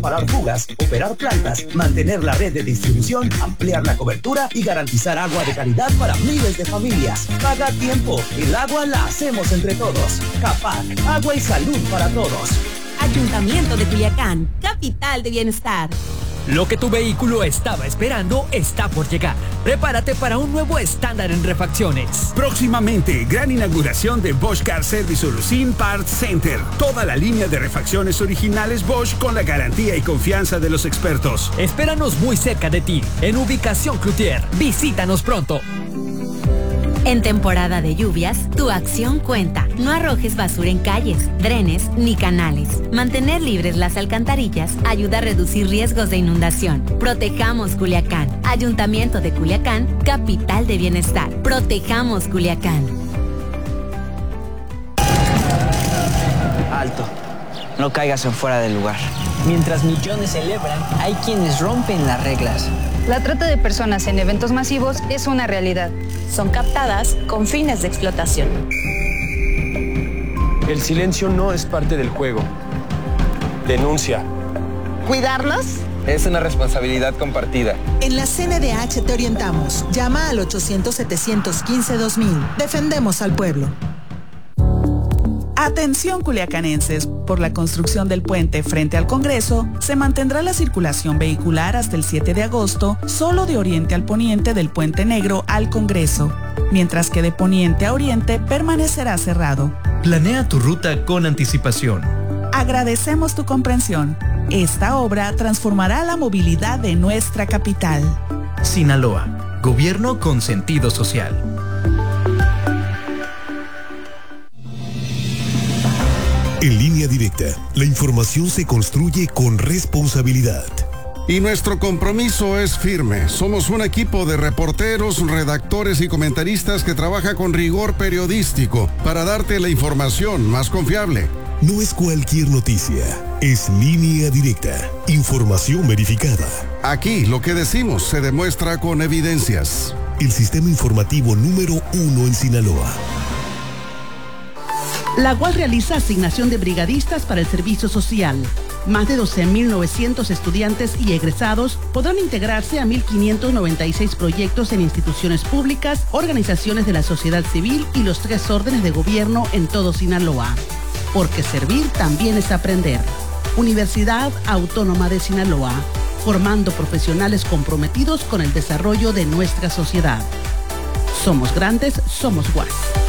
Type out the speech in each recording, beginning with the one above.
parar fugas, operar plantas, mantener la red de distribución, ampliar la cobertura y garantizar agua de calidad para miles de familias. Paga a tiempo. El agua la hacemos entre todos. Capac, agua y salud para todos. Ayuntamiento de Culiacán, capital de bienestar. Lo que tu vehículo estaba esperando está por llegar. Prepárate para un nuevo estándar en refacciones. Próximamente, gran inauguración de Bosch Car Service Solution Parts Center. Toda la línea de refacciones originales Bosch con la garantía y confianza de los expertos. Espéranos muy cerca de ti, en ubicación Cloutier. Visítanos pronto. En temporada de lluvias, tu acción cuenta. No arrojes basura en calles, drenes ni canales. Mantener libres las alcantarillas ayuda a reducir riesgos de inundación. Protejamos Culiacán. Ayuntamiento de Culiacán, capital de bienestar. Protejamos Culiacán. Alto. No caigas en fuera del lugar. Mientras millones celebran, hay quienes rompen las reglas. La trata de personas en eventos masivos es una realidad. Son captadas con fines de explotación. El silencio no es parte del juego. Denuncia. ¿Cuidarnos? Es una responsabilidad compartida. En la CNDH te orientamos. Llama al 800-715-2000. Defendemos al pueblo. Atención culiacanenses, por la construcción del puente frente al Congreso, se mantendrá la circulación vehicular hasta el 7 de agosto, solo de oriente al poniente del Puente Negro al Congreso, mientras que de poniente a oriente permanecerá cerrado. Planea tu ruta con anticipación. Agradecemos tu comprensión. Esta obra transformará la movilidad de nuestra capital. Sinaloa, gobierno con sentido social. En Línea Directa, la información se construye con responsabilidad. Y nuestro compromiso es firme. Somos un equipo de reporteros, redactores y comentaristas que trabaja con rigor periodístico para darte la información más confiable. No es cualquier noticia, es Línea Directa, información verificada. Aquí lo que decimos se demuestra con evidencias. El sistema informativo número 1 en Sinaloa. La UAS realiza asignación de brigadistas para el servicio social. Más de 12.900 estudiantes y egresados podrán integrarse a 1.596 proyectos en instituciones públicas, organizaciones de la sociedad civil y los 3 órdenes de gobierno en todo Sinaloa. Porque servir también es aprender. Universidad Autónoma de Sinaloa, formando profesionales comprometidos con el desarrollo de nuestra sociedad. Somos grandes, somos UAS.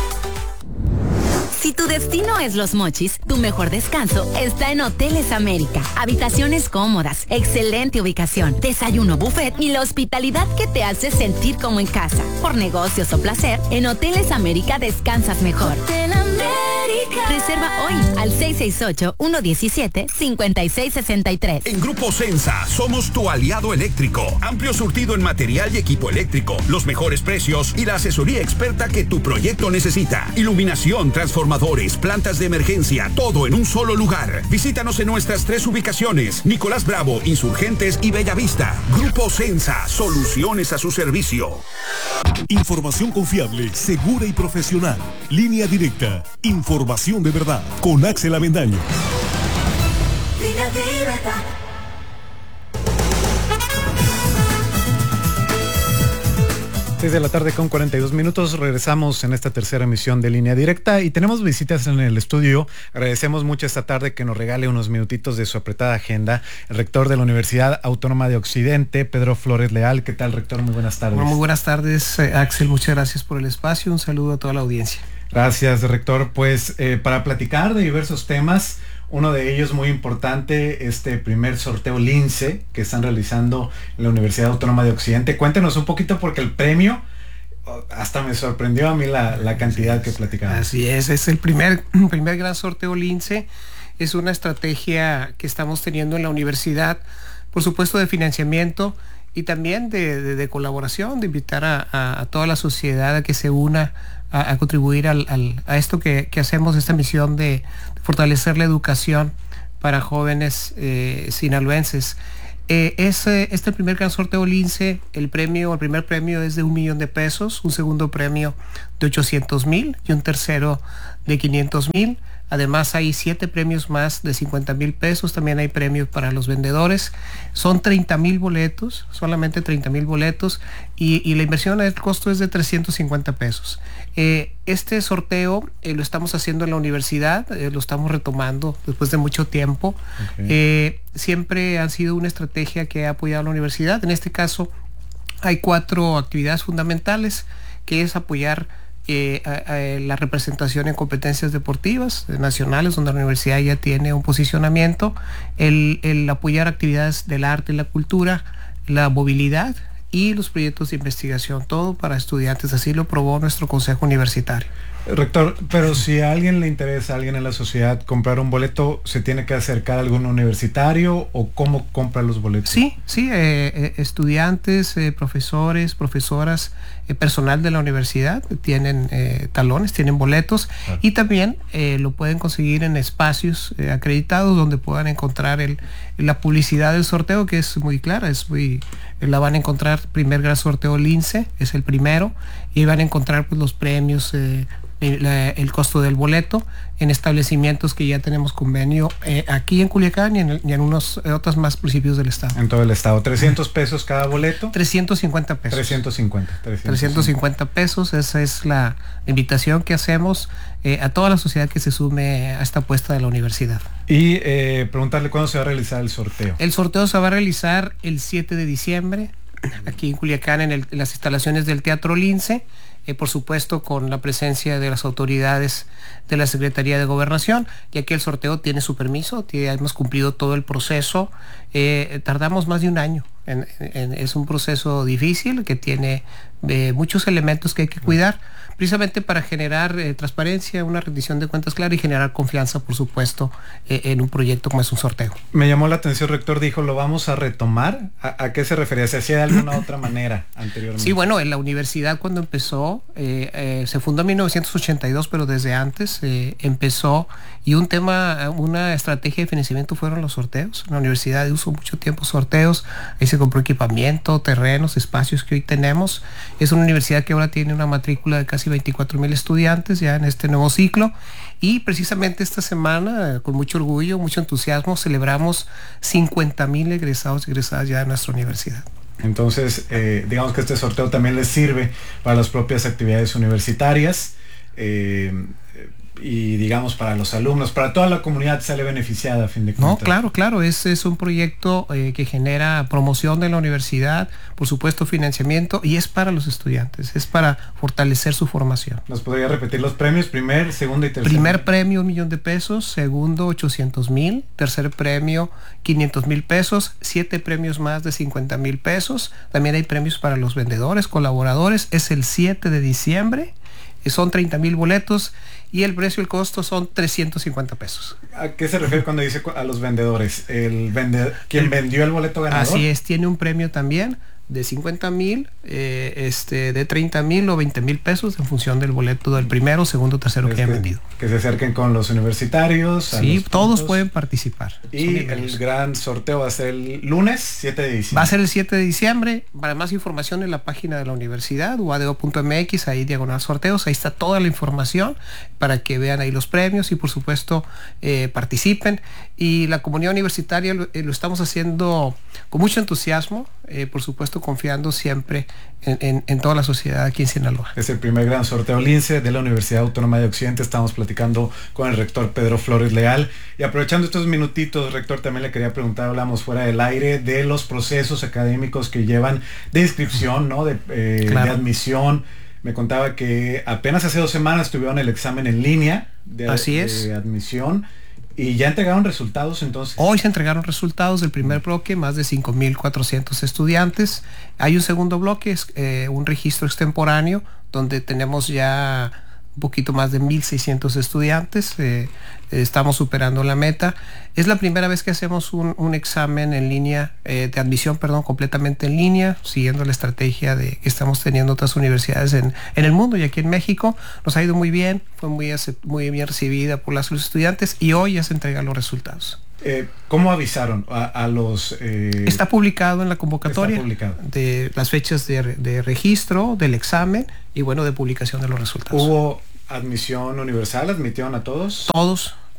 Si tu destino es Los Mochis, tu mejor descanso está en Hoteles América. Habitaciones cómodas, excelente ubicación, desayuno buffet y la hospitalidad que te hace sentir como en casa. Por negocios o placer, en Hoteles América descansas mejor. Hotel América. Reserva hoy al 668-117-5663. En Grupo Sensa somos tu aliado eléctrico. Amplio surtido en material y equipo eléctrico, los mejores precios y la asesoría experta que tu proyecto necesita. Iluminación, transformadores, plantas de emergencia, todo en un solo lugar. Visítanos en nuestras 3 ubicaciones: Nicolás Bravo, Insurgentes y Bellavista. Grupo Sensa, soluciones a su servicio. Información confiable, segura y profesional. Línea Directa, información de verdad. Con Axel Avendaño. Línea Directa. 6 de la tarde con 42 minutos. Regresamos en esta tercera emisión de Línea Directa y tenemos visitas en el estudio. Agradecemos mucho esta tarde que nos regale unos minutitos de su apretada agenda el rector de la Universidad Autónoma de Occidente, Pedro Flores Leal. ¿Qué tal, rector? Muy buenas tardes. Muy buenas tardes, Axel. Muchas gracias por el espacio. Un saludo a toda la audiencia. Gracias, rector. Pues para platicar de diversos temas, uno de ellos muy importante, este primer sorteo LINCE que están realizando en la Universidad Autónoma de Occidente. Cuéntenos un poquito, porque el premio hasta me sorprendió a mí la cantidad que platicamos. Así es el primer gran sorteo LINCE. Es una estrategia que estamos teniendo en la universidad, por supuesto, de financiamiento y también de colaboración, de invitar a toda la sociedad a que se una a contribuir a esto que hacemos, esta misión de fortalecer la educación para jóvenes sinaloenses. Es el primer gran sorteo LINCE. El primer premio es de $1 millón, un segundo premio de $800,000 y un tercero de $500,000. Además hay 7 premios más de 50,000 pesos, también hay premios para los vendedores. Son 30,000 boletos, solamente 30,000 boletos y la inversión, el costo es de 350 pesos. Este sorteo lo estamos haciendo en la universidad, lo estamos retomando después de mucho tiempo. Okay. Siempre ha sido una estrategia que ha apoyado a la universidad. En este caso hay 4 actividades fundamentales, que es apoyar la representación en competencias deportivas nacionales, donde la universidad ya tiene un posicionamiento, el apoyar actividades del arte y la cultura, la movilidad y los proyectos de investigación, todo para estudiantes. Así lo aprobó nuestro consejo universitario. Rector, pero si a alguien le interesa, a alguien en la sociedad comprar un boleto, ¿se tiene que acercar a algún universitario o cómo compra los boletos? Sí, estudiantes, profesores, profesoras, personal de la universidad tienen talones, tienen boletos, y también lo pueden conseguir en espacios acreditados donde puedan encontrar la publicidad del sorteo, que es muy clara, la van a encontrar. Primer gran sorteo Lince es el primero, y van a encontrar pues los premios, el costo del boleto en establecimientos que ya tenemos convenio aquí en Culiacán y en unos otros más municipios del estado. En todo el estado. 300 pesos cada boleto. 350 pesos. 350 pesos. Esa es la invitación que hacemos a toda la sociedad que se sume a esta apuesta de la universidad. Y preguntarle cuándo se va a realizar el sorteo. El sorteo se va a realizar el 7 de diciembre aquí en Culiacán, en las instalaciones del Teatro Lince. Por supuesto con la presencia de las autoridades de la Secretaría de Gobernación, ya que el sorteo tiene su permiso, hemos cumplido todo el proceso. Tardamos más de un año, es un proceso difícil que tiene muchos elementos que hay que cuidar, precisamente para generar transparencia, una rendición de cuentas clara y generar confianza, por supuesto, en un proyecto como es un sorteo. Me llamó la atención, rector, dijo, ¿lo vamos a retomar? ¿A qué se refería? ¿Se hacía de alguna otra manera anteriormente? Sí, bueno, en la universidad cuando empezó, se fundó en 1982, pero desde antes empezó, y una estrategia de financiamiento fueron los sorteos. La universidad usó mucho tiempo sorteos, ahí se compró equipamiento, terrenos, espacios que hoy tenemos. Es una universidad que ahora tiene una matrícula de casi 24,000 estudiantes ya en este nuevo ciclo, y precisamente esta semana, con mucho orgullo, mucho entusiasmo, celebramos 50,000 egresados y egresadas ya de nuestra universidad. Entonces, digamos que este sorteo también les sirve para las propias actividades universitarias, y digamos para los alumnos, para toda la comunidad sale beneficiada a fin de cuentas. No, claro, es un proyecto que genera promoción de la universidad, por supuesto financiamiento, y es para los estudiantes, es para fortalecer su formación. ¿Nos podría repetir los premios? Primer, segundo y tercer. Primer premio, $1,000,000, segundo 800,000, tercer premio 500,000 pesos, 7 premios más de 50,000 pesos. También hay premios para los vendedores, colaboradores. Es el 7 de diciembre, son 30,000 boletos. Y el precio, el costo son 350 pesos. ¿A qué se refiere cuando dice a los vendedores? ¿Quién vendió el boleto ganador? Así es, tiene un premio también de 50,000, de 30,000 o 20,000 pesos en función del boleto del primero, segundo, tercero que hayan vendido. Que se acerquen con los universitarios. Sí, todos pueden participar. Y el gran sorteo va a ser el lunes 7 de diciembre. Va a ser el 7 de diciembre. Para más información en la página de la universidad, uadeo.mx, ahí diagonal sorteos, ahí está toda la información para que vean ahí los premios y por supuesto participen. Y la comunidad universitaria lo estamos haciendo con mucho entusiasmo, por supuesto confiando siempre en toda la sociedad aquí en Sinaloa. Es el primer gran sorteo Lince de la Universidad Autónoma de Occidente. Estamos platicando con el rector Pedro Flores Leal, y aprovechando estos minutitos, rector, también le quería preguntar, hablamos fuera del aire de los procesos académicos que llevan de inscripción, ¿no? De admisión. Me contaba que apenas hace 2 semanas tuvieron el examen en línea de admisión. ¿Y ya entregaron resultados entonces? Hoy se entregaron resultados del primer bloque, más de 5,400 estudiantes. Hay un segundo bloque, un registro extemporáneo, donde tenemos ya un poquito más de 1,600 estudiantes. Estamos superando la meta. Es la primera vez que hacemos un examen en línea, de admisión, completamente en línea, siguiendo la estrategia que estamos teniendo otras universidades en el mundo y aquí en México. Nos ha ido muy bien, fue muy bien recibida por los estudiantes, y hoy ya se entregan los resultados. ¿Cómo avisaron a los...? Está publicado en la convocatoria de las fechas de registro del examen y de publicación de los resultados. ¿Hubo admisión universal? ¿Admitieron a todos?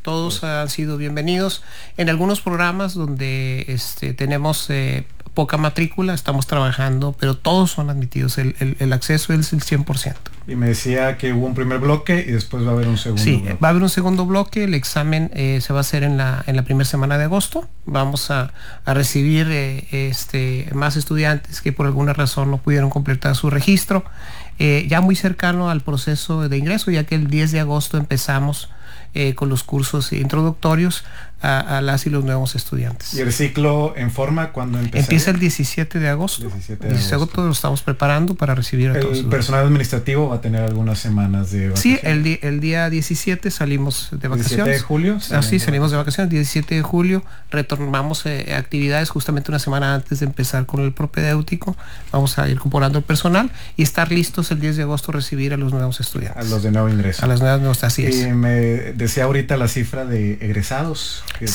todos han sido bienvenidos. En algunos programas donde tenemos poca matrícula, estamos trabajando, pero todos son admitidos, el acceso es el 100%. Y me decía que hubo un primer bloque y después va a haber un segundo bloque. Sí, va a haber un segundo bloque, el examen se va a hacer en la primera semana de agosto. Vamos a recibir más estudiantes que por alguna razón no pudieron completar su registro, ya muy cercano al proceso de ingreso, ya que el 10 de agosto empezamos con los cursos introductorios a las y los nuevos estudiantes. ¿Y el ciclo en forma cuándo empieza? Empieza el 17 de agosto. 17 de agosto lo estamos preparando para recibir a todos. ¿El personal administrativo va a tener algunas semanas de vacaciones? Sí, el día 17 salimos de vacaciones. ¿17 de julio? Sí, salimos de vacaciones. 17 de julio retornamos actividades justamente una semana antes de empezar con el propedéutico. Vamos a ir incorporando el personal y estar listos el 10 de agosto a recibir a los nuevos estudiantes. A los de nuevo ingreso. A los nuevos, así es. Y me decía ahorita la cifra de egresados.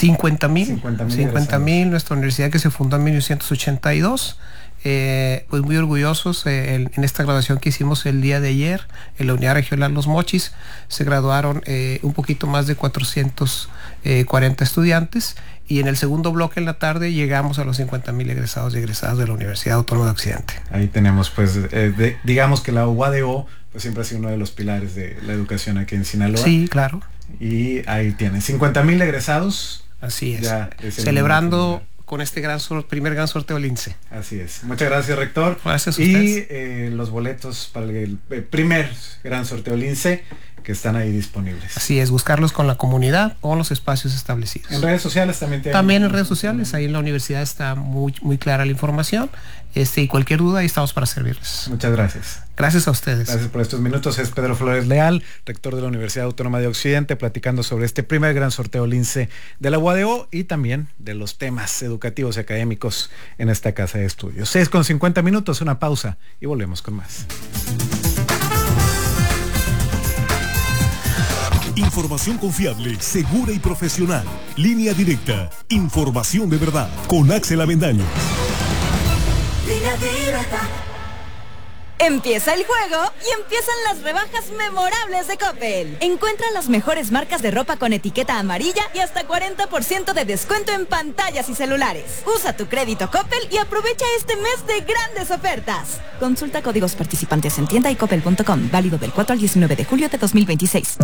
50,000. Nuestra universidad, que se fundó en 1982, pues muy orgullosos. En esta graduación que hicimos el día de ayer en la Unidad Regional Los Mochis, se graduaron un poquito más de 440 estudiantes, y en el segundo bloque en la tarde llegamos a los 50,000 egresados y egresadas de la Universidad Autónoma de Occidente. Ahí tenemos, pues, digamos que la UADO pues siempre ha sido uno de los pilares de la educación aquí en Sinaloa. Sí, claro. Y ahí tienen 50,000 egresados. Así es. Celebrando con este primer gran sorteo Lince. Así es. Muchas gracias, rector. Gracias a ustedes. Y los boletos para el primer gran sorteo Lince, que están ahí disponibles. Así es, buscarlos con la comunidad o en los espacios establecidos. En redes sociales también. También en redes sociales, ahí en la universidad está muy clara la información. Y cualquier duda, ahí estamos para servirles. Muchas gracias. Gracias a ustedes. Gracias por estos minutos. Es Pedro Flores Leal, rector de la Universidad Autónoma de Occidente, platicando sobre este primer gran sorteo Lince de la UADO y también de los temas educativos y académicos en esta casa de estudios. 6:50, una pausa y volvemos con más. Información confiable, segura y profesional. Línea directa. Información de verdad. Con Axel Avendaño. Línea directa. Empieza el juego y empiezan las rebajas memorables de Coppel. Encuentra las mejores marcas de ropa con etiqueta amarilla y hasta 40% de descuento en pantallas y celulares. Usa tu crédito Coppel y aprovecha este mes de grandes ofertas. Consulta códigos participantes en tienda y coppel.com. Válido del 4 al 19 de julio de 2026.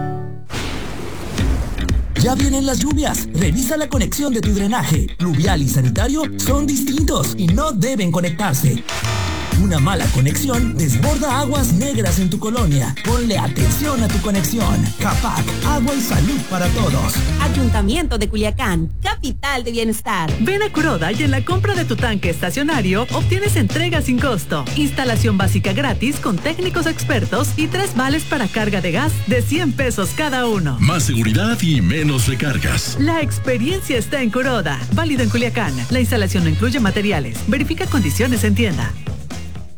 Ya vienen las lluvias. Revisa la conexión de tu drenaje. Pluvial y sanitario son distintos y no deben conectarse. Una mala conexión desborda aguas negras en tu colonia. Ponle atención a tu conexión. CAPAC, agua y salud para todos. Ayuntamiento de Culiacán, capital de bienestar. Ven a Kuroda y en la compra de tu tanque estacionario obtienes entrega sin costo, instalación básica gratis con técnicos expertos y 3 vales para carga de gas de 100 pesos cada uno. Más seguridad y menos recargas. La experiencia está en Kuroda. Válido en Culiacán. La instalación no incluye materiales. Verifica condiciones en tienda.